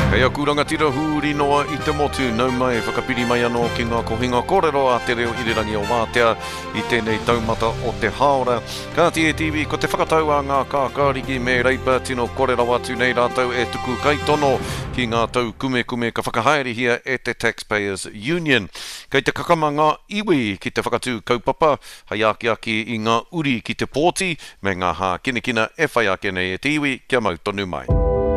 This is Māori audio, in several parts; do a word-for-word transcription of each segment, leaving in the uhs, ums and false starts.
Kei a kuranga tira huri noa I te motu, nau mai whakapiri mai anō ki ngā kohinga kōrero a te reo irirangi o Wātea I tēnei taumata o te haora. Ka T A T V, ko te whakatau a ngā kākāriki me reipa tino kōrero atu nei rātou e tuku kaitono ki ngā tau kume kume ka whakahaerihia e te Taxpayers Union. Kei te kakama ngā iwi ki te whakatū kaupapa, hai aki aki I ngā uri ki te pōti, me ngā hā kinekina e whai ake nei e te iwi, kia mau tonu mai.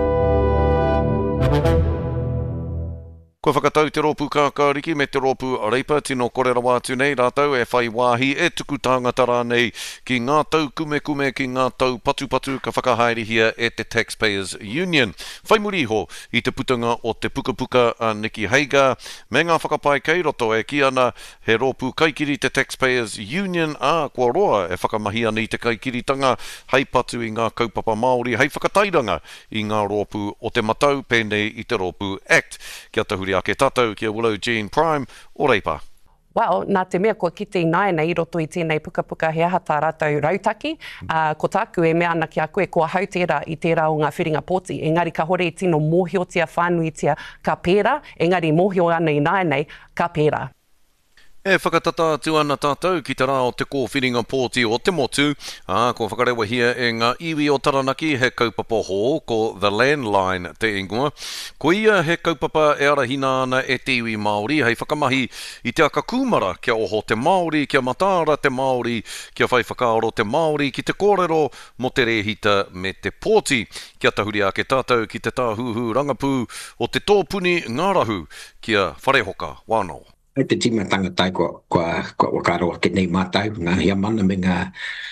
Ko whakatau te rōpū kākāriki me te rōpū reipa tino kōrero atu nei rātou e whai wāhi e tuku tāngata rānei ki ngā tau kume kume ki ngā tau patu patu ka whakahaerihia e te Taxpayers Union. Whai muri ho I te putanga o te puka puka a Nikki Hager me ngā whakapai kei roto e ki ana he rōpū kaikiri te Taxpayers Union a kua roa e whakamahi ana I te kaikiritanga hei patu I ngā kaupapa Māori hei whakatairanga I ngā rōpū o te matau pēnei I te rōpū Act. Kia tahuri ake tātou kia Willow Jean Prime o reipa. Well, nā te mea kua kite I naina I roto I tēnei puka puka he aha tā rātou rautaki. Uh, ko tāku e mea ana ki a koe kua hau tērā I tērā o ngā whiringa pōti. Engari ka hore I tino mōhiotia whānuitia ka pērā, engari mōhio ana I nainei ka pērā. E whakatata atu ana tātou ki te rā o te kōwhiringa pōti o te motu, a, ko whakarewa hia e ngā iwi o Taranaki he kaupapa ho, ko The Landline te ingoa. Ko ia he kaupapa e arahina ana e te iwi Māori, hei whakamahi I te aka kūmara kia oho te Māori, kia matāra te Māori, kia whai whakaaro te Māori, ki te kōrero mo te rehita me te pōti. Kia tahuri ake tātou ki te tāhuhu rangapū o te tōpuni ngārahu, kia wharehoka wānau. E te tima tangatai kua, kua, kua wakaro ake nei mātau, ngā hia mana me ngā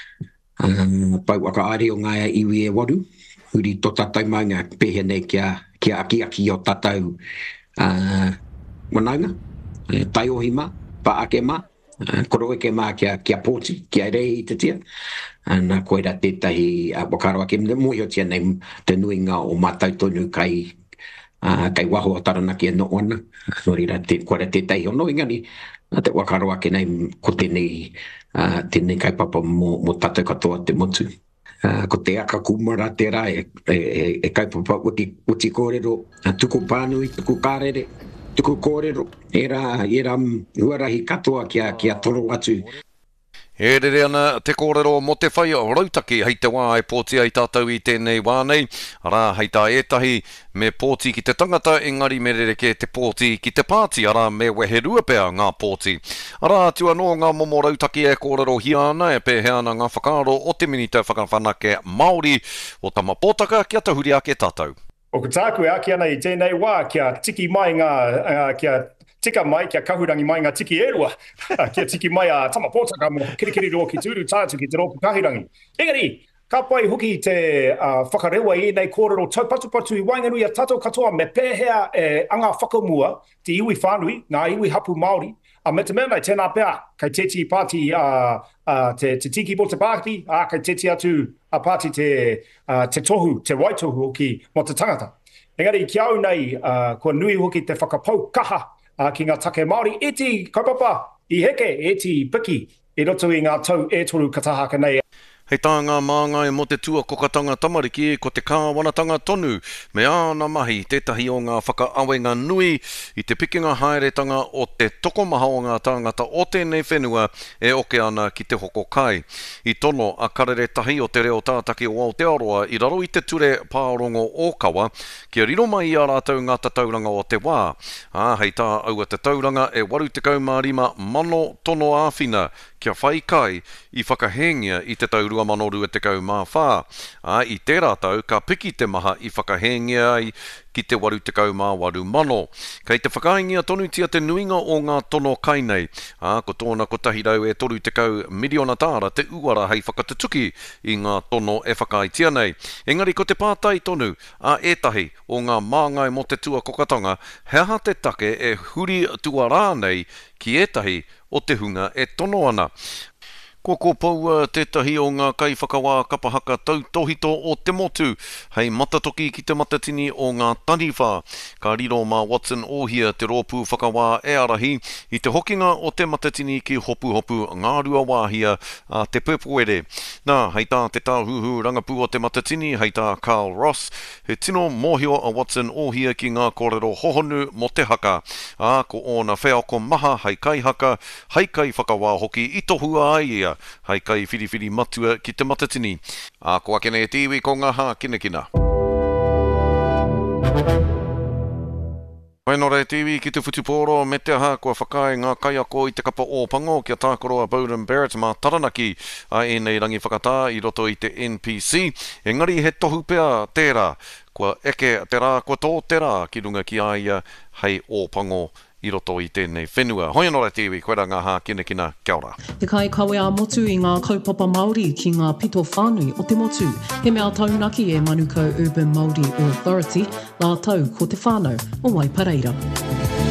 uh, pau wakaari o ngā iwi e waru, huri tō tātou mai ngā pehe nei kia, kia aki aki o tātou uh, wanaunga, uh, tai ohi mā, pa ake mā, uh, koro eke mā kia, kia pōti, kia rei I te tia, nā koera tētahi uh, wakaro ake mui o tia nei te nuinga o mātau tonu kai Uh, kai waho o Taranaki e no ona, no rira te kore te tei ono ingani, uh, te wakaro ake nei ko tēnei, uh, tēnei kaipapa mo, mo tātou katoa te motu. Uh, ko te aka kumara te rā e, e, e, e kaipapa uti, uti kōrero, uh, tuku pānui, tuku kārere, tuku kōrero, e rā, e rā huarahi katoa kia, kia toro atu. E rere ana te kōrero mo te whai o rautaki hei te wā e pōti ai tātou I tēnei wānei. Arā hei tā etahi me pōti ki te tangata engari me rereke te pōti ki te pāti arā me weherua pēr ngā pōti. Arā tua no ngā momo rautaki e kōrero hia ana e pēhe ana ngā whakaaro o te minita whakawhanake Māori o tama pōtaka kia tahuri ake tātou. O ka tāku e aki ana I tēnei wā kia tiki mai ngā, uh, kia tika mai kia kahurangi mai ngā tiki erua, kia tiki mai a tama pōtaka mo kirikiri ro ki tūru tātu ki te rōpu kahurangi. Engari, ka pai hoki te uh, whakarewa I nei kōrero taupatu patu I wainganui a tātou katoa me pēhea e anga whakamua te iwi whānui, ngā iwi hapu Māori, a me te mea mai tēnā pēr, kai teti pāti uh, uh, te, te tiki po te pāti, a kai teti atu a pāti te, uh, te tohu, te waitohu hoki mo te tangata. Engari, ki au nei, uh, kua nui hoki te whakapau kaha, Uh, ki ngā take Māori, e ti kaupapa, I heke, e ti piki, I roto I ngā tau e toru katahaka nei. Hei tā ngā māngai mo te tua kokatanga tamariki ko te kāwanatanga tonu me āna mahi tētahi o ngā whakaawenga nui I te pikinga haeretanga o te tokomaha o ngā tāngata o tēnei whenua e oke ana ki te hoko kai. I tono a karere tahi o te reo tātaki o Aotearoa I raro I te ture pārongo o kawa kia riro mai I a rātou ngā tauranga o te wā. Ah, hei tā aua te tauranga e waru te kaumārima mano tono āwhina kia whai kai I whakahengia I te taurua mano rua te kau mā whā. A, I tērā tau, ka piki te maha I whakahengia ai ki te waru te kau mā waru mano. Kei te whakahengia tonu tia te nuinga o ngā tono kainei. A, ko tōna ko tahi rau e toru te kau miliona tāra te uara hei whakatutuki I ngā tono e whakaitia nei. Engari ko te pātai tonu, a etahi o ngā māngai mo te tua kokatanga, he aha te take e huri tua rā nei ki etahi o te hunga e tono ana. Ko ko paua tētahi o ngā kai whakawā kapahaka tautohito o te motu, hei matatoki ki te matatini o ngā taniwha. Ka riro mā Watson ohia te rōpū whakawā e arahi, i te hokinga o te matatini ki hopu hopu ngā rua wāhia a te pēpuere. Nā, hei tā te tāhuhu rangapū o te matatini, hei tā Carl Ross, he tino mōhio a Watson ohia ki ngā kōrero hohonu mo te haka. A ko ona wheako maha hei kai haka, hei kai whakawā hoki i tohua ai ia, hei kai whiriwhiri matua ki te matatini. A ko akene e tiwi ko ngā hā kina kina. Wainora e tiwi ki te whutupōro me te aha kua whakae ngā kai ako i te kapa o pango kia tākoroa Bowden Barrett mā taranaki a e nei rangi whakatā i roto i te N P C. Engari he tohu pea tērā, kua eke te rā, kua tō te rā ki runga ki aia hei o pango i roto i tēnei whenua. Hoi anō tiwi, koe rā ngā hā kina kina, kia ora. Te kai kawe a motu i ngā kaupapa Māori ki ngā pito whānui o te motu. He mea taunaki e Manukau Urban Māori Authority, la tau ko te whānau o Waipareira.